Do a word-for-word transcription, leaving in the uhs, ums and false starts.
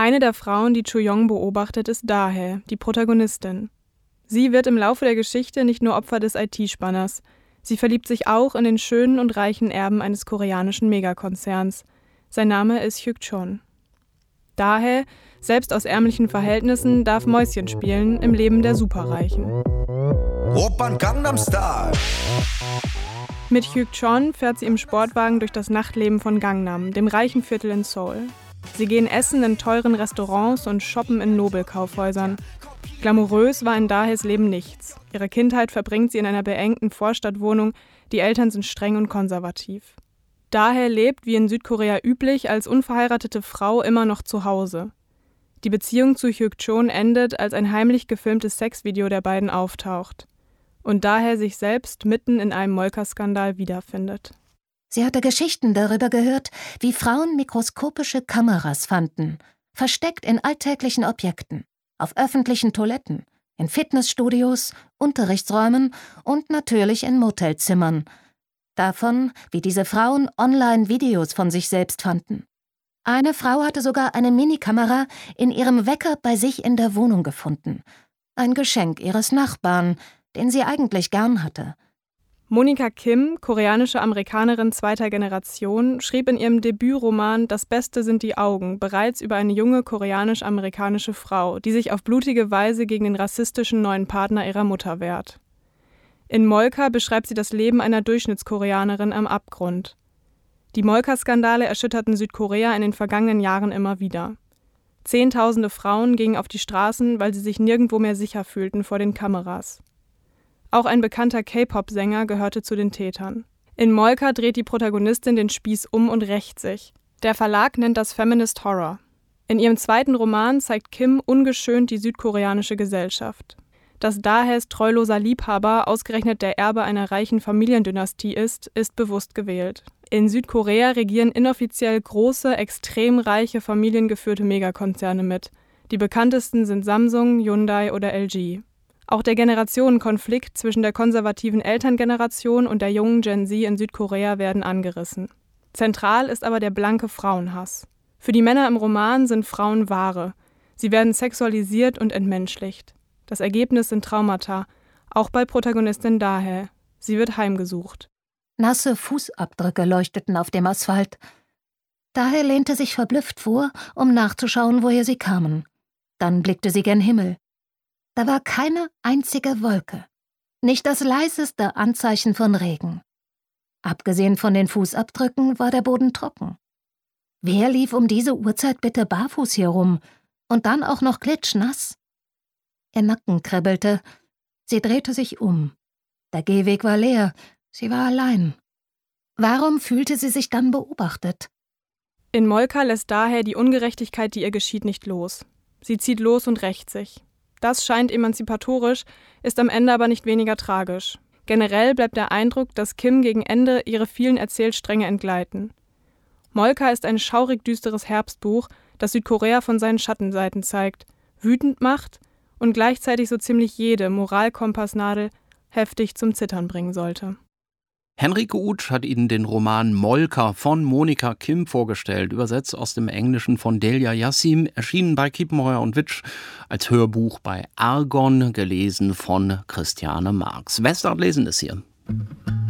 Eine der Frauen, die Choo-young beobachtet, ist Dahae, die Protagonistin. Sie wird im Laufe der Geschichte nicht nur Opfer des I T-Spanners. Sie verliebt sich auch in den schönen und reichen Erben eines koreanischen Megakonzerns. Sein Name ist Hyuk-chon. Dahae, selbst aus ärmlichen Verhältnissen, darf Mäuschen spielen im Leben der Superreichen. Opern Gangnam Style. Mit Hyuk-chon fährt sie im Sportwagen durch das Nachtleben von Gangnam, dem reichen Viertel in Seoul. Sie gehen essen in teuren Restaurants und shoppen in Nobelkaufhäusern. Glamourös war in Dahaes Leben nichts. Ihre Kindheit verbringt sie in einer beengten Vorstadtwohnung, die Eltern sind streng und konservativ. Dahae lebt, wie in Südkorea üblich, als unverheiratete Frau immer noch zu Hause. Die Beziehung zu Hyuk-chon endet, als ein heimlich gefilmtes Sexvideo der beiden auftaucht. Und Dahae sich selbst mitten in einem Molkerskandal wiederfindet. Sie hatte Geschichten darüber gehört, wie Frauen mikroskopische Kameras fanden, versteckt in alltäglichen Objekten, auf öffentlichen Toiletten, in Fitnessstudios, Unterrichtsräumen und natürlich in Motelzimmern. Davon, wie diese Frauen online Videos von sich selbst fanden. Eine Frau hatte sogar eine Minikamera in ihrem Wecker bei sich in der Wohnung gefunden. Ein Geschenk ihres Nachbarn, den sie eigentlich gern hatte. Monika Kim, koreanische Amerikanerin zweiter Generation, schrieb in ihrem Debütroman »Das Beste sind die Augen« bereits über eine junge koreanisch-amerikanische Frau, die sich auf blutige Weise gegen den rassistischen neuen Partner ihrer Mutter wehrt. In Molka beschreibt sie das Leben einer Durchschnittskoreanerin am Abgrund. Die Molka-Skandale erschütterten Südkorea in den vergangenen Jahren immer wieder. Zehntausende Frauen gingen auf die Straßen, weil sie sich nirgendwo mehr sicher fühlten vor den Kameras. Auch ein bekannter K-Pop-Sänger gehörte zu den Tätern. In Molka dreht die Protagonistin den Spieß um und rächt sich. Der Verlag nennt das Feminist Horror. In ihrem zweiten Roman zeigt Kim ungeschönt die südkoreanische Gesellschaft. Dass Dahaes treuloser Liebhaber ausgerechnet der Erbe einer reichen Familiendynastie ist, ist bewusst gewählt. In Südkorea regieren inoffiziell große, extrem reiche familiengeführte Megakonzerne mit. Die bekanntesten sind Samsung, Hyundai oder L G. Auch der Generationenkonflikt zwischen der konservativen Elterngeneration und der jungen Gen Z in Südkorea werden angerissen. Zentral ist aber der blanke Frauenhass. Für die Männer im Roman sind Frauen Ware. Sie werden sexualisiert und entmenschlicht. Das Ergebnis sind Traumata, auch bei Protagonistin Dahae. Sie wird heimgesucht. Nasse Fußabdrücke leuchteten auf dem Asphalt. Dahae lehnte sich verblüfft vor, um nachzuschauen, woher sie kamen. Dann blickte sie gen Himmel. Da war keine einzige Wolke. Nicht das leiseste Anzeichen von Regen. Abgesehen von den Fußabdrücken war der Boden trocken. Wer lief um diese Uhrzeit bitte barfuß hier rum und dann auch noch klitschnass? Ihr Nacken kribbelte. Sie drehte sich um. Der Gehweg war leer. Sie war allein. Warum fühlte sie sich dann beobachtet? In Molka lässt Dahae die Ungerechtigkeit, die ihr geschieht, nicht los. Sie zieht los und rächt sich. Das scheint emanzipatorisch, ist am Ende aber nicht weniger tragisch. Generell bleibt der Eindruck, dass Kim gegen Ende ihre vielen Erzählstränge entgleiten. Molka ist ein schaurig düsteres Herbstbuch, das Südkorea von seinen Schattenseiten zeigt, wütend macht und gleichzeitig so ziemlich jede Moralkompassnadel heftig zum Zittern bringen sollte. Henrike Uth hat Ihnen den Roman Molka von Monika Kim vorgestellt, übersetzt aus dem Englischen von Delia Yassim, erschienen bei Kiepenheuer und Witsch, als Hörbuch bei Argon, gelesen von Christiane Marx. Westart lesen ist hier.